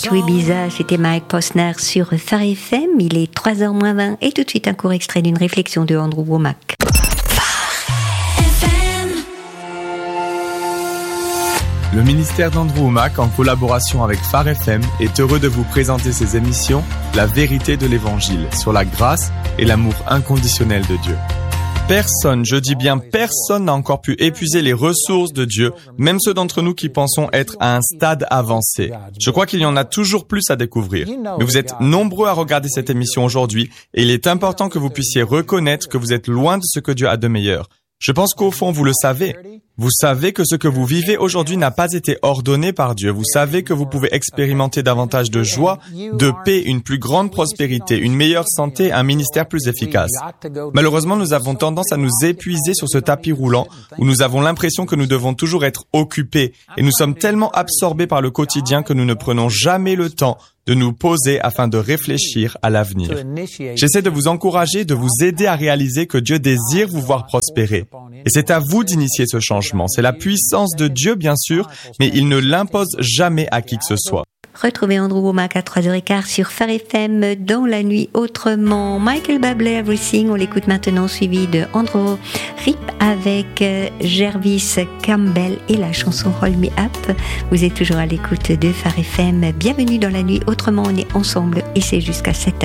to Ibiza, c'était Mike Posner sur Phare FM. Il est 3h moins 20 et tout de suite un court extrait d'une réflexion de Andrew Womack. Le ministère d'Andrew Womack, en collaboration avec Phare FM, est heureux de vous présenter ses émissions La vérité de l'Évangile, sur la grâce et l'amour inconditionnel de Dieu. Personne, je dis bien personne, n'a encore pu épuiser les ressources de Dieu, même ceux d'entre nous qui pensons être à un stade avancé. Je crois qu'il y en a toujours plus à découvrir. Mais vous êtes nombreux à regarder cette émission aujourd'hui et il est important que vous puissiez reconnaître que vous êtes loin de ce que Dieu a de meilleur. Je pense qu'au fond, vous le savez. Vous savez que ce que vous vivez aujourd'hui n'a pas été ordonné par Dieu. Vous savez que vous pouvez expérimenter davantage de joie, de paix, une plus grande prospérité, une meilleure santé, un ministère plus efficace. Malheureusement, nous avons tendance à nous épuiser sur ce tapis roulant où nous avons l'impression que nous devons toujours être occupés et nous sommes tellement absorbés par le quotidien que nous ne prenons jamais le temps de nous poser afin de réfléchir à l'avenir. J'essaie de vous encourager, de vous aider à réaliser que Dieu désire vous voir prospérer. Et c'est à vous d'initier ce changement. C'est la puissance de Dieu, bien sûr, mais il ne l'impose jamais à qui que ce soit. Retrouvez Andrew Womack à 3h15 sur Phare FM dans la nuit autrement. Michael Bublé, Everything, on l'écoute maintenant, suivi de Andrew Rip avec Jervis Campbell et la chanson Roll Me Up. Vous êtes toujours à l'écoute de Phare FM. Bienvenue dans la nuit autrement, on est ensemble et c'est jusqu'à 7h.